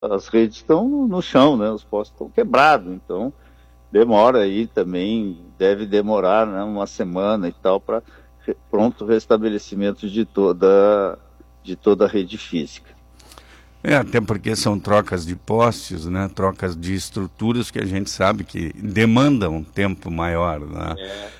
as redes estão no chão, né? Os postes estão quebrados, então demora aí também, deve demorar, né, uma semana e tal para pronto restabelecimento de toda a rede física. Até porque são trocas de postes, né? Trocas de estruturas que a gente sabe que demandam um tempo maior, né?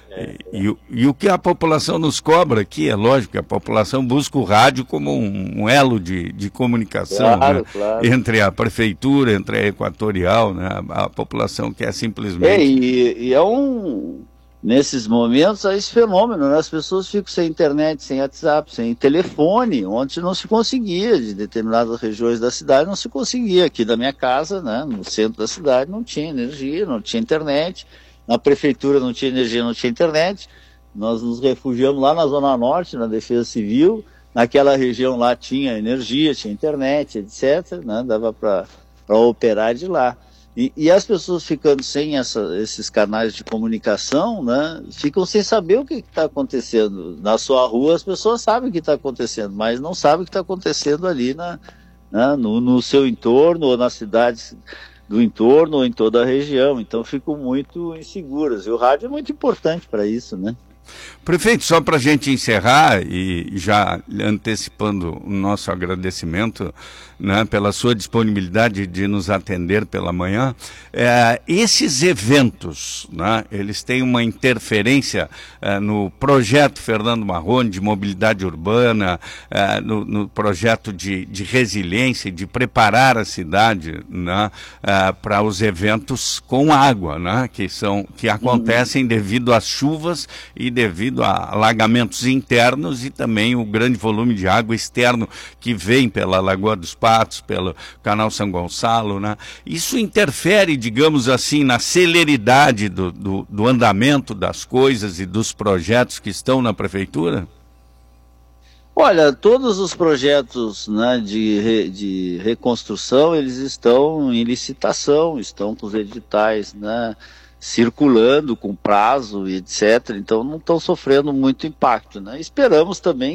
E o que a população nos cobra aqui, é lógico que a população busca o rádio como um elo de comunicação, Claro, né? claro. Entre a prefeitura, entre a Equatorial, né? A população quer simplesmente... E é nesses momentos, há esse fenômeno, né? As pessoas ficam sem internet, sem WhatsApp, sem telefone, onde não se conseguia, de determinadas regiões da cidade não se conseguia. Aqui da minha casa, né, no centro da cidade, não tinha energia, não tinha internet, na prefeitura não tinha energia, não tinha internet. Nós nos refugiamos lá na Zona Norte, na Defesa Civil, naquela região lá tinha energia, tinha internet, etc., né? Dava para operar de lá. E as pessoas ficando sem esses canais de comunicação, né, ficam sem saber o que está acontecendo. Na sua rua as pessoas sabem o que está acontecendo, mas não sabem o que está acontecendo ali no seu entorno, ou nas cidades do entorno, ou em toda a região. Então ficam muito inseguras. E o rádio é muito importante para isso, né? Prefeito, só para a gente encerrar e já antecipando o nosso agradecimento, né, pela sua disponibilidade de nos atender pela manhã, esses eventos, né, eles têm uma interferência no projeto Fernando Marrone de mobilidade urbana, no projeto de resiliência e de preparar a cidade, né, para os eventos com água, né, que acontecem devido às chuvas e devido a alagamentos internos e também o grande volume de água externo que vem pela Lagoa dos Patos, pelo Canal São Gonçalo, né? Isso interfere, digamos assim, na celeridade do andamento das coisas e dos projetos que estão na prefeitura? Olha, todos os projetos, né, de reconstrução, eles estão em licitação, estão com os editais, né, circulando com prazo e etc. Então não estão sofrendo muito impacto, né? Esperamos também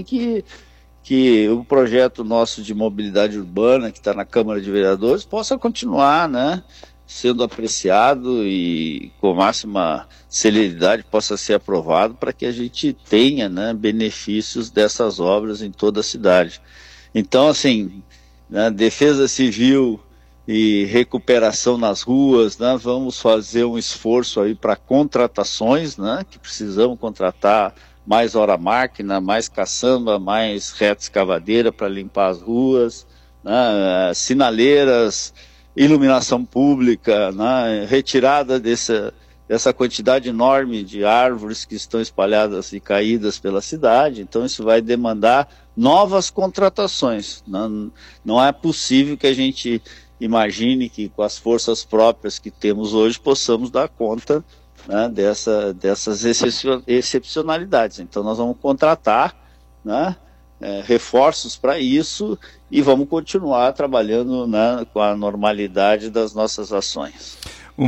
que o projeto nosso de mobilidade urbana, que está na Câmara de Vereadores, possa continuar, né, sendo apreciado e com máxima celeridade possa ser aprovado para que a gente tenha, né, benefícios dessas obras em toda a cidade. Então, assim, né, defesa civil e recuperação nas ruas, né, vamos fazer um esforço aí para contratações, né, que precisamos contratar mais hora-máquina, mais caçamba, mais reta escavadeira para limpar as ruas, né, sinaleiras, iluminação pública, né, retirada dessa quantidade enorme de árvores que estão espalhadas e caídas pela cidade. Então isso vai demandar novas contratações. Não é possível que a gente imagine que com as forças próprias que temos hoje possamos dar conta, né, dessas excepcionalidades. Então nós vamos contratar, né, reforços para isso e vamos continuar trabalhando, né, com a normalidade das nossas ações.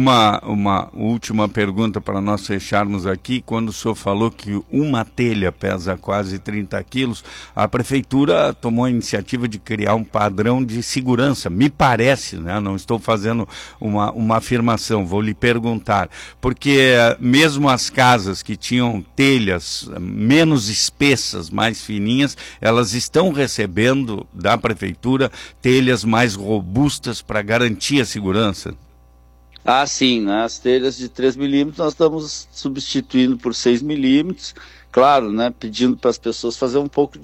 Uma última pergunta para nós fecharmos aqui. Quando o senhor falou que uma telha pesa quase 30 quilos, a prefeitura tomou a iniciativa de criar um padrão de segurança. Me parece, né? Não estou fazendo uma afirmação, vou lhe perguntar. Porque mesmo as casas que tinham telhas menos espessas, mais fininhas, elas estão recebendo da prefeitura telhas mais robustas para garantir a segurança. Ah, sim, né? As telhas de 3 milímetros nós estamos substituindo por 6 milímetros, claro, né? Pedindo para as pessoas fazer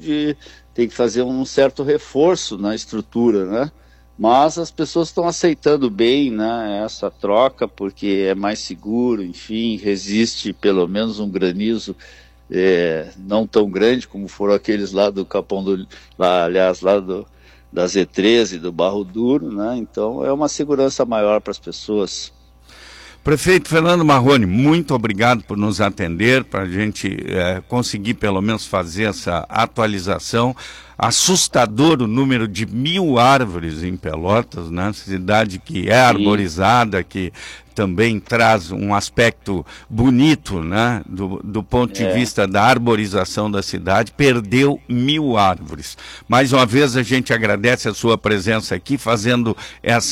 tem que fazer um certo reforço na estrutura, né? Mas as pessoas estão aceitando bem, né, essa troca, porque é mais seguro, enfim, resiste pelo menos um granizo não tão grande como foram aqueles lá do Capão lá da Z13, do Barro Duro, né? Então é uma segurança maior para as pessoas. Prefeito Fernando Marrone, muito obrigado por nos atender, para a gente conseguir pelo menos fazer essa atualização. Assustador o número de 1.000 árvores em Pelotas, né? Cidade que é arborizada, que também traz um aspecto bonito, né? Do ponto de vista da arborização da cidade, perdeu 1.000 árvores. Mais uma vez a gente agradece a sua presença aqui, fazendo essa